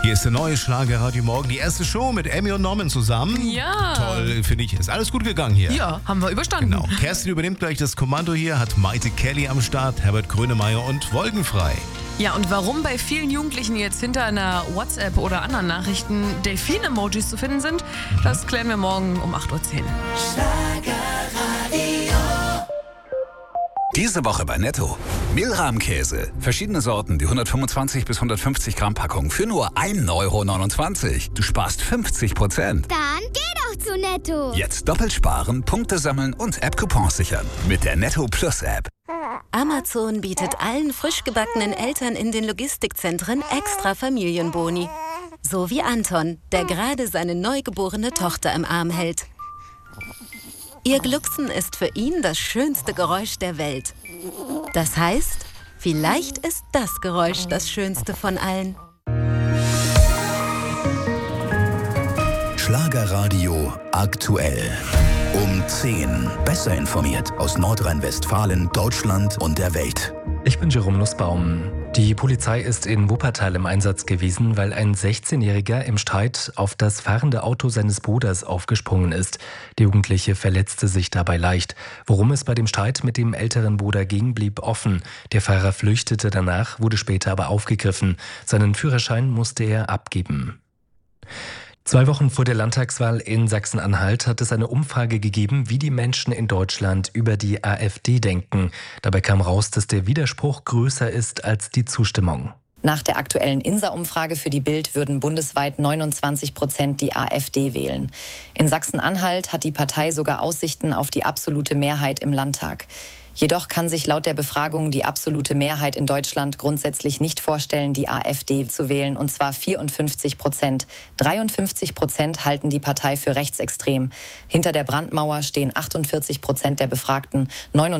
Hier ist der neue Schlagerradio Morgen, die erste Show mit Emmy und Norman zusammen. Ja. Toll, finde ich. Ist alles gut gegangen hier. Ja, haben wir überstanden. Genau. Kerstin übernimmt gleich das Kommando hier, hat Maite Kelly am Start, Herbert Grönemeyer und Wolkenfrei. Ja, und warum bei vielen Jugendlichen jetzt hinter einer WhatsApp oder anderen Nachrichten Delfin-Emojis zu finden sind, das klären wir morgen um 8.10 Uhr. Diese Woche bei Netto. Mehlrahmkäse. Verschiedene Sorten, die 125 bis 150 Gramm Packung für nur 1,29 €. Du sparst 50%. Dann geh doch zu Netto. Jetzt doppelt sparen, Punkte sammeln und App-Coupons sichern. Mit der Netto Plus App. Amazon bietet allen frisch gebackenen Eltern in den Logistikzentren extra Familienboni. So wie Anton, der gerade seine neugeborene Tochter im Arm hält. Ihr Glucksen ist für ihn das schönste Geräusch der Welt. Das heißt, vielleicht ist das Geräusch das schönste von allen. Schlagerradio aktuell. Um 10. Besser informiert aus Nordrhein-Westfalen, Deutschland und der Welt. Ich bin Jerome Nussbaum. Die Polizei ist in Wuppertal im Einsatz gewesen, weil ein 16-Jähriger im Streit auf das fahrende Auto seines Bruders aufgesprungen ist. Der Jugendliche verletzte sich dabei leicht. Worum es bei dem Streit mit dem älteren Bruder ging, blieb offen. Der Fahrer flüchtete danach, wurde später aber aufgegriffen. Seinen Führerschein musste er abgeben. 2 Wochen vor der Landtagswahl in Sachsen-Anhalt hat es eine Umfrage gegeben, wie die Menschen in Deutschland über die AfD denken. Dabei kam raus, dass der Widerspruch größer ist als die Zustimmung. Nach der aktuellen INSA-Umfrage für die Bild würden bundesweit 29% die AfD wählen. In Sachsen-Anhalt hat die Partei sogar Aussichten auf die absolute Mehrheit im Landtag. Jedoch kann sich laut der Befragung die absolute Mehrheit in Deutschland grundsätzlich nicht vorstellen, die AfD zu wählen, und zwar 54%. 53% halten die Partei für rechtsextrem. Hinter der Brandmauer stehen 48% der Befragten,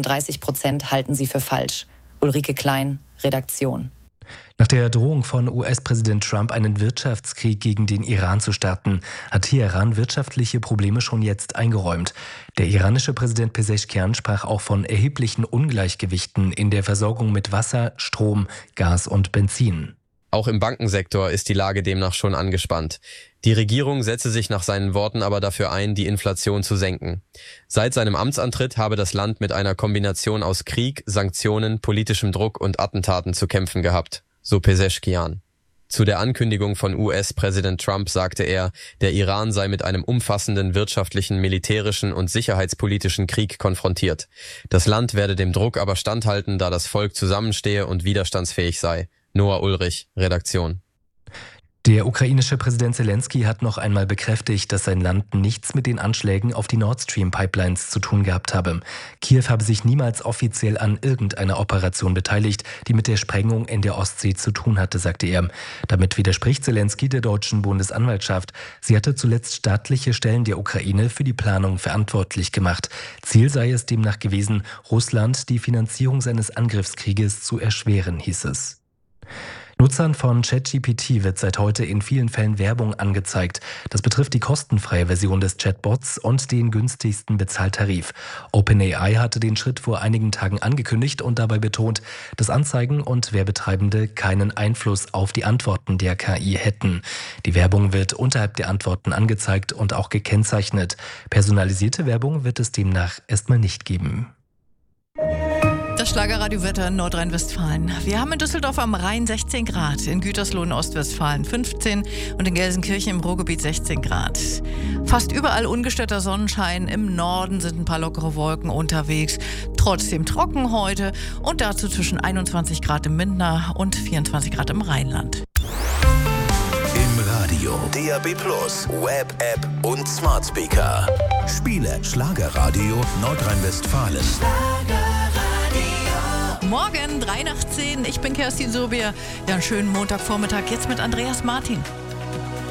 39% halten sie für falsch. Ulrike Klein, Redaktion. Nach der Drohung von US-Präsident Trump, einen Wirtschaftskrieg gegen den Iran zu starten, hat Teheran wirtschaftliche Probleme schon jetzt eingeräumt. Der iranische Präsident Pezeshkian sprach auch von erheblichen Ungleichgewichten in der Versorgung mit Wasser, Strom, Gas und Benzin. Auch im Bankensektor ist die Lage demnach schon angespannt. Die Regierung setze sich nach seinen Worten aber dafür ein, die Inflation zu senken. Seit seinem Amtsantritt habe das Land mit einer Kombination aus Krieg, Sanktionen, politischem Druck und Attentaten zu kämpfen gehabt, so Pezeshkian. Zu der Ankündigung von US-Präsident Trump sagte er, der Iran sei mit einem umfassenden wirtschaftlichen, militärischen und sicherheitspolitischen Krieg konfrontiert. Das Land werde dem Druck aber standhalten, da das Volk zusammenstehe und widerstandsfähig sei. Noah Ulrich, Redaktion. Der ukrainische Präsident Zelensky hat noch einmal bekräftigt, dass sein Land nichts mit den Anschlägen auf die Nord Stream Pipelines zu tun gehabt habe. Kiew habe sich niemals offiziell an irgendeiner Operation beteiligt, die mit der Sprengung in der Ostsee zu tun hatte, sagte er. Damit widerspricht Zelensky der deutschen Bundesanwaltschaft. Sie hatte zuletzt staatliche Stellen der Ukraine für die Planung verantwortlich gemacht. Ziel sei es demnach gewesen, Russland die Finanzierung seines Angriffskrieges zu erschweren, hieß es. Nutzern von ChatGPT wird seit heute in vielen Fällen Werbung angezeigt. Das betrifft die kostenfreie Version des Chatbots und den günstigsten Bezahltarif. OpenAI hatte den Schritt vor einigen Tagen angekündigt und dabei betont, dass Anzeigen und Werbetreibende keinen Einfluss auf die Antworten der KI hätten. Die Werbung wird unterhalb der Antworten angezeigt und auch gekennzeichnet. Personalisierte Werbung wird es demnach erstmal nicht geben. Das Schlagerradiowetter in Nordrhein-Westfalen. Wir haben in Düsseldorf am Rhein 16 Grad, in Gütersloh in Ostwestfalen 15 und in Gelsenkirchen im Ruhrgebiet 16 Grad. Fast überall ungestörter Sonnenschein, im Norden sind ein paar lockere Wolken unterwegs. Trotzdem trocken heute und dazu zwischen 21 Grad im Mindner und 24 Grad im Rheinland. Im Radio, DAB+, Web, App und Smart Speaker. Spiele Schlagerradio Nordrhein-Westfalen. Morgen 3 nach 10. Ich bin Kerstin Surbier. Ja, einen schönen Montagvormittag jetzt mit Andreas Martin.